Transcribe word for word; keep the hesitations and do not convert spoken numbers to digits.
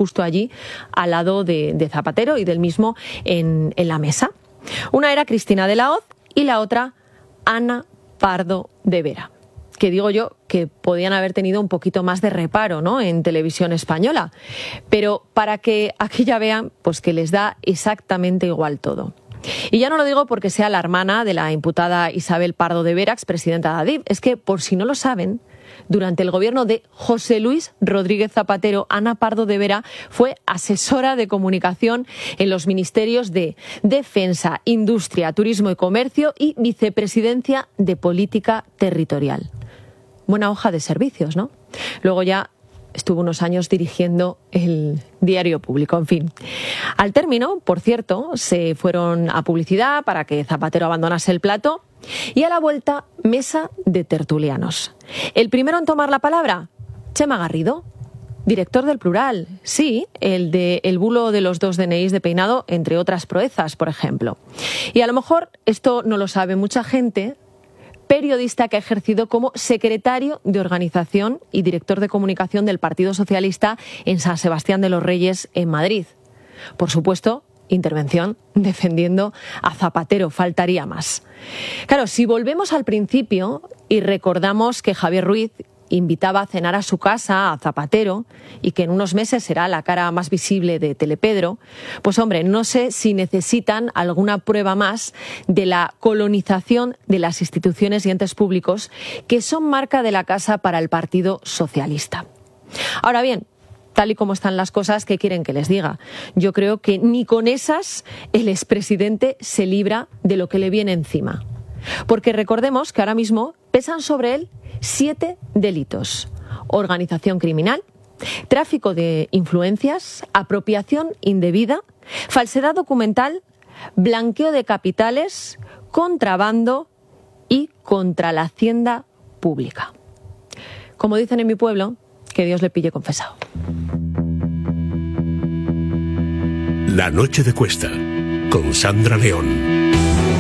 justo allí, al lado de, de Zapatero y del mismo en, en la mesa. Una era Cristina de la Hoz y la otra Ana Pardo de Vera, que digo yo que podían haber tenido un poquito más de reparo, ¿no?, en Televisión Española, pero para que aquí ya vean pues que les da exactamente igual todo. Y ya no lo digo porque sea la hermana de la imputada Isabel Pardo de Vera, expresidenta de Adif, es que, por si no lo saben, durante el gobierno de José Luis Rodríguez Zapatero, Ana Pardo de Vera fue asesora de comunicación en los ministerios de Defensa, Industria, Turismo y Comercio y Vicepresidencia de Política Territorial. Buena hoja de servicios, ¿no? Luego ya estuvo unos años dirigiendo el Diario Público, en fin. Al término, por cierto, se fueron a publicidad para que Zapatero abandonase el plató y a la vuelta, mesa de tertulianos. El primero en tomar la palabra, Chema Garrido, director del Plural, sí, el de el bulo de los dos D N Is de Peinado, entre otras proezas, por ejemplo. Y a lo mejor esto no lo sabe mucha gente, periodista que ha ejercido como secretario de organización y director de comunicación del Partido Socialista en San Sebastián de los Reyes, en Madrid. Por supuesto, intervención defendiendo a Zapatero, faltaría más. Claro, si volvemos al principio y recordamos que Javier Ruiz invitaba a cenar a su casa a Zapatero y que en unos meses será la cara más visible de Telepedro, pues hombre, no sé si necesitan alguna prueba más de la colonización de las instituciones y entes públicos que son marca de la casa para el Partido Socialista. Ahora bien, tal y como están las cosas, ¿qué quieren que les diga? Yo creo que ni con esas el expresidente se libra de lo que le viene encima. Porque recordemos que ahora mismo pesan sobre él siete delitos: organización criminal, tráfico de influencias, apropiación indebida, falsedad documental, blanqueo de capitales, contrabando y contra la hacienda pública. Como dicen en mi pueblo, que Dios le pille confesado. La noche de Cuesta, con Sandra León.